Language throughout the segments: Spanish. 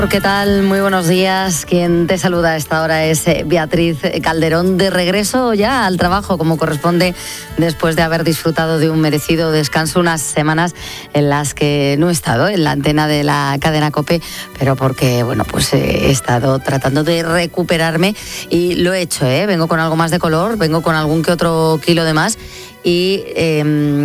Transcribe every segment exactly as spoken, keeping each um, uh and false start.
¿Qué tal? Muy buenos días. Quien te saluda a esta hora es Beatriz Calderón, de regreso ya al trabajo como corresponde después de haber disfrutado de un merecido descanso, unas semanas en las que no he estado en la antena de la cadena COPE, pero porque bueno, pues he estado tratando de recuperarme y lo he hecho, ¿eh? Vengo con algo más de color, vengo con algún que otro kilo de más. Y eh,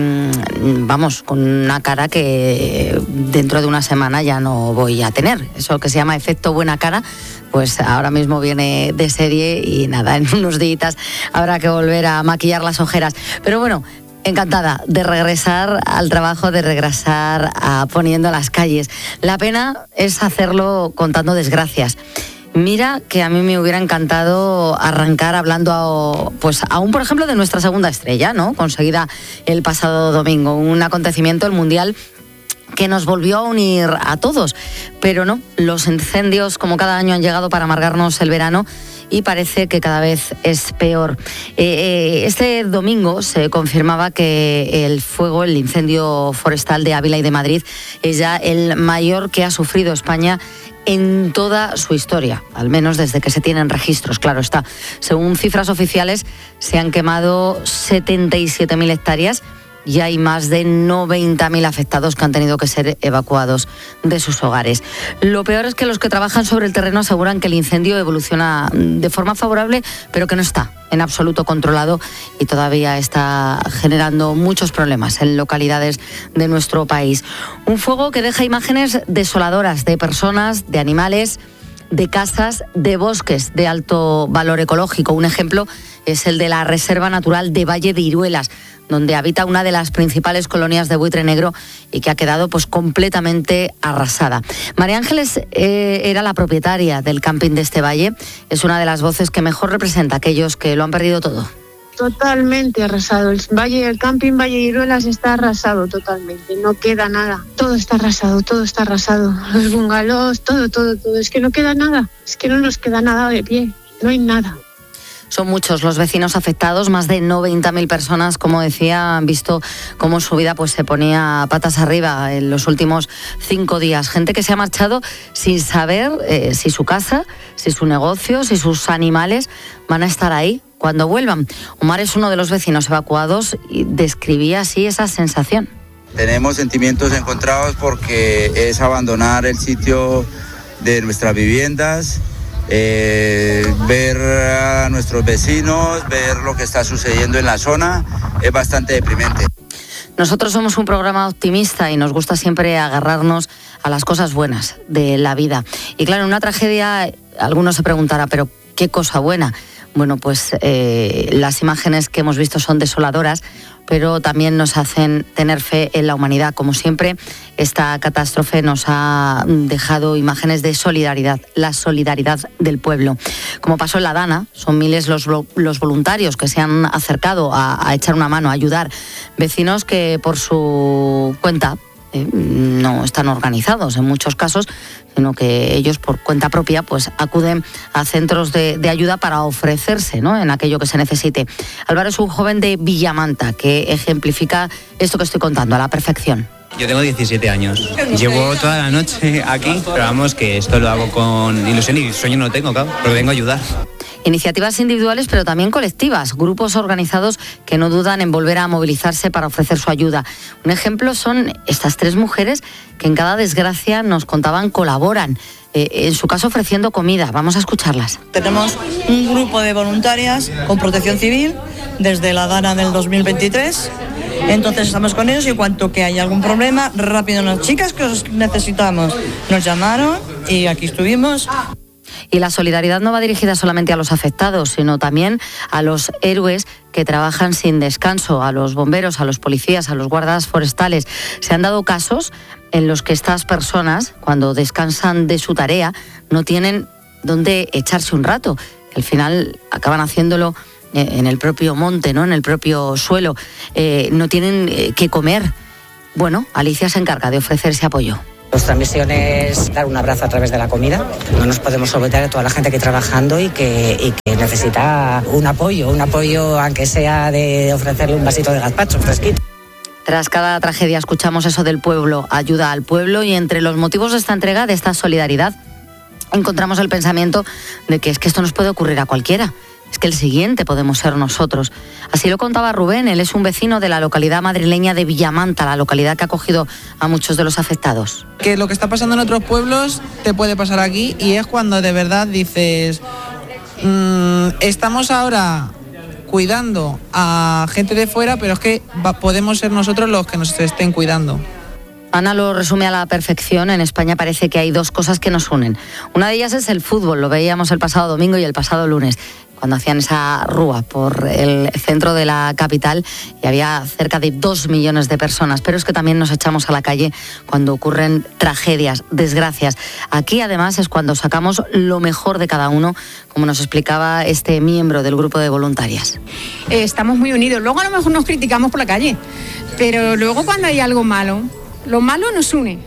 vamos, con una cara que dentro de una semana ya no voy a tener. Eso que se llama efecto buena cara, pues ahora mismo viene de serie y nada, en unos días habrá que volver a maquillar las ojeras. Pero bueno, encantada de regresar al trabajo, de regresar a Poniendo las calles. La pena es hacerlo contando desgracias. Mira que a mí me hubiera encantado arrancar hablando, a, pues aún por ejemplo de nuestra segunda estrella, ¿no? Conseguida el pasado domingo, un acontecimiento, el Mundial, que nos volvió a unir a todos. Pero no, los incendios como cada año han llegado para amargarnos el verano y parece que cada vez es peor. Eh, este domingo se confirmaba que el fuego, el incendio forestal de Ávila y de Madrid, es ya el mayor que ha sufrido España en toda su historia, al menos desde que se tienen registros, claro está. Según cifras oficiales, se han quemado setenta y siete mil hectáreas y hay más de noventa mil afectados que han tenido que ser evacuados de sus hogares. Lo peor es que los que trabajan sobre el terreno aseguran que el incendio evoluciona de forma favorable, pero que no está en absoluto controlado y todavía está generando muchos problemas en localidades de nuestro país. Un fuego que deja imágenes desoladoras de personas, de animales, de casas, de bosques de alto valor ecológico. Un ejemplo es el de la Reserva Natural de Valle de Iruelas, donde habita una de las principales colonias de buitre negro y que ha quedado pues completamente arrasada. María Ángeles eh, era la propietaria del camping de este valle. Es una de las voces que mejor representa a aquellos que lo han perdido todo. Totalmente arrasado. El valle, el camping Valle de Iruelas está arrasado totalmente. No queda nada. Todo está arrasado, todo está arrasado. Los bungalows, todo, todo, todo. Es que no queda nada. Es que no nos queda nada de pie. No hay nada. Son muchos los vecinos afectados, más de noventa mil personas, como decía, han visto cómo su vida pues, se ponía patas arriba en los últimos cinco días. Gente que se ha marchado sin saber eh, si su casa, si su negocio, si sus animales van a estar ahí cuando vuelvan. Omar es uno de los vecinos evacuados y describía así esa sensación. Tenemos sentimientos encontrados porque es abandonar el sitio de nuestras viviendas. Eh, ver a nuestros vecinos, ver lo que está sucediendo en la zona, es bastante deprimente. Nosotros somos un programa optimista y nos gusta siempre agarrarnos a las cosas buenas de la vida. Y claro, en una tragedia, alguno se preguntará, ¿pero qué cosa buena? Bueno, pues eh, las imágenes que hemos visto son desoladoras, pero también nos hacen tener fe en la humanidad. Como siempre, esta catástrofe nos ha dejado imágenes de solidaridad, la solidaridad del pueblo. Como pasó en La Dana, son miles los, los voluntarios que se han acercado a, a echar una mano, a ayudar. Vecinos que por su cuenta eh, no están organizados en muchos casos, sino que ellos por cuenta propia pues acuden a centros de, de ayuda para ofrecerse, ¿no?, en aquello que se necesite. Álvaro es un joven de Villamanta que ejemplifica esto que estoy contando a la perfección. Yo tengo diecisiete años. Llevo toda la noche aquí, pero vamos, que esto lo hago con ilusión y sueño no tengo, claro, pero vengo a ayudar. Iniciativas individuales, pero también colectivas, grupos organizados que no dudan en volver a movilizarse para ofrecer su ayuda. Un ejemplo son estas tres mujeres que en cada desgracia nos contaban colaboran, eh, en su caso ofreciendo comida. Vamos a escucharlas. Tenemos un grupo de voluntarias con protección civil desde la Dana del dos mil veintitrés. Entonces estamos con ellos y en cuanto que haya algún problema, rápido, las chicas que os necesitamos. Nos llamaron y aquí estuvimos. Y la solidaridad no va dirigida solamente a los afectados, sino también a los héroes que trabajan sin descanso, a los bomberos, a los policías, a los guardas forestales. Se han dado casos en los que estas personas, cuando descansan de su tarea, no tienen dónde echarse un rato. Al final acaban haciéndolo en el propio monte, ¿no?, en el propio suelo. Eh, no tienen eh, que comer. Bueno, Alicia se encarga de ofrecer ese apoyo. Nuestra misión es dar un abrazo a través de la comida. No nos podemos olvidar de toda la gente que está trabajando y que, y que necesita un apoyo, un apoyo aunque sea de ofrecerle un vasito de gazpacho fresquito. Tras cada tragedia escuchamos eso del pueblo, ayuda al pueblo, y entre los motivos de esta entrega, de esta solidaridad, encontramos el pensamiento de que es que esto nos puede ocurrir a cualquiera. Es que el siguiente podemos ser nosotros. Así lo contaba Rubén, él es un vecino de la localidad madrileña de Villamanta, la localidad que ha acogido a muchos de los afectados. Que lo que está pasando en otros pueblos te puede pasar aquí, y es cuando de verdad dices, mmm, estamos ahora cuidando a gente de fuera, pero es que va, podemos ser nosotros los que nos estén cuidando. Ana lo resume a la perfección. En España parece que hay dos cosas que nos unen. Una de ellas es el fútbol, lo veíamos el pasado domingo y el pasado lunes, cuando hacían esa rúa por el centro de la capital y había cerca de dos millones de personas. Pero es que también nos echamos a la calle cuando ocurren tragedias, desgracias. Aquí además es cuando sacamos lo mejor de cada uno, como nos explicaba este miembro del grupo de voluntarias. Eh, estamos muy unidos. Luego a lo mejor nos criticamos por la calle, pero luego cuando hay algo malo, lo malo nos une.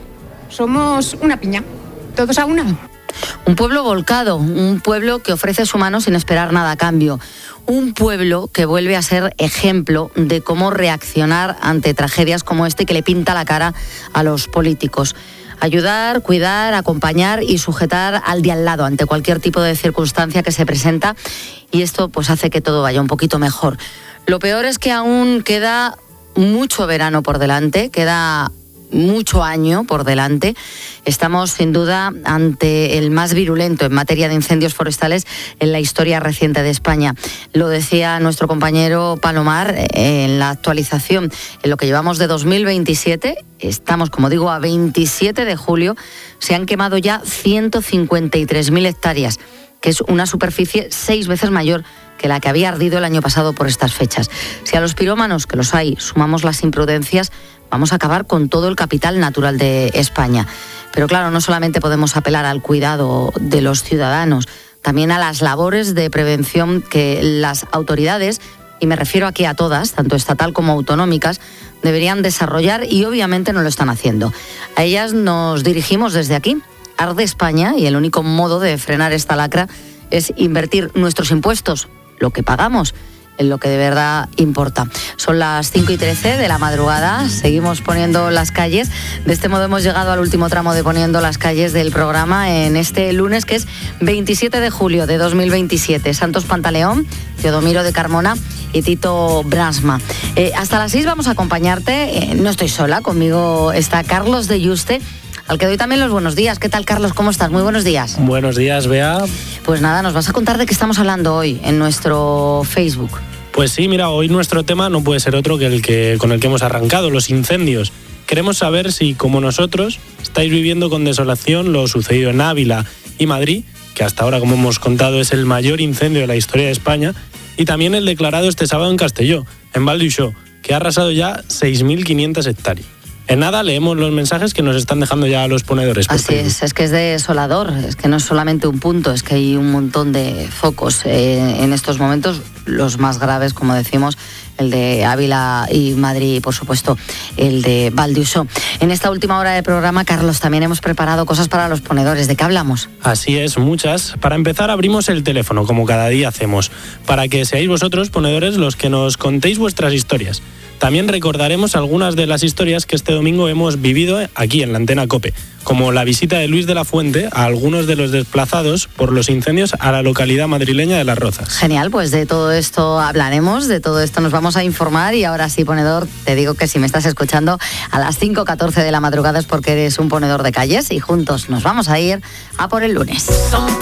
Somos una piña, todos a una. Un pueblo volcado, un pueblo que ofrece su mano sin esperar nada a cambio. Un pueblo que vuelve a ser ejemplo de cómo reaccionar ante tragedias como este, que le pinta la cara a los políticos. Ayudar, cuidar, acompañar y sujetar al de al lado ante cualquier tipo de circunstancia que se presenta, y esto pues hace que todo vaya un poquito mejor. Lo peor es que aún queda mucho verano por delante, queda mucho año por delante. Estamos sin duda ante el más virulento en materia de incendios forestales en la historia reciente de España. Lo decía nuestro compañero Palomar en la actualización. En lo que llevamos de dos mil veintisiete, estamos, como digo, a veintisiete de julio, se han quemado ya ciento cincuenta y tres mil hectáreas, que es una superficie seis veces mayor que la que había ardido el año pasado por estas fechas. Si a los pirómanos, que los hay, sumamos las imprudencias, vamos a acabar con todo el capital natural de España. Pero claro, no solamente podemos apelar al cuidado de los ciudadanos, también a las labores de prevención que las autoridades, y me refiero aquí a todas, tanto estatal como autonómicas, deberían desarrollar, y obviamente no lo están haciendo. A ellas nos dirigimos desde aquí. Arde España, y el único modo de frenar esta lacra es invertir nuestros impuestos, lo que pagamos, en lo que de verdad importa. Son las cinco y trece de la madrugada, seguimos poniendo las calles. De este modo hemos llegado al último tramo de Poniendo las calles del programa en este lunes, que es veintisiete de julio de dos mil veintisiete. Santos Pantaleón, Teodomiro de Carmona y Tito Brasma. Eh, hasta las seis vamos a acompañarte. Eh, no estoy sola, conmigo está Carlos de Yuste, al que doy también los buenos días. ¿Qué tal, Carlos? ¿Cómo estás? Muy buenos días. Buenos días, Bea. Pues nada, nos vas a contar de qué estamos hablando hoy en nuestro Facebook. Pues sí, mira, hoy nuestro tema no puede ser otro que el que con el que hemos arrancado, los incendios. Queremos saber si, como nosotros, estáis viviendo con desolación lo sucedido en Ávila y Madrid, que hasta ahora, como hemos contado, es el mayor incendio de la historia de España, y también el declarado este sábado en Castelló, en Val d'Uixó, que ha arrasado ya seis mil quinientas hectáreas. En nada leemos los mensajes que nos están dejando ya los ponedores. Así es, es que es desolador, es que no es solamente un punto, es que hay un montón de focos eh, en estos momentos, los más graves, como decimos, el de Ávila y Madrid y, por supuesto, el de Val d'Uixó. En esta última hora del programa, Carlos, también hemos preparado cosas para los ponedores. ¿De qué hablamos? Así es, muchas. Para empezar, abrimos el teléfono, como cada día hacemos, para que seáis vosotros, ponedores, los que nos contéis vuestras historias. También recordaremos algunas de las historias que este domingo hemos vivido aquí en la Antena COPE, como la visita de Luis de la Fuente a algunos de los desplazados por los incendios a la localidad madrileña de Las Rozas. Genial, pues de todo esto hablaremos, de todo esto nos vamos a informar, y ahora sí, ponedor, te digo que si me estás escuchando a las cinco catorce de la madrugada es porque eres un ponedor de calles, y juntos nos vamos a ir a por el lunes.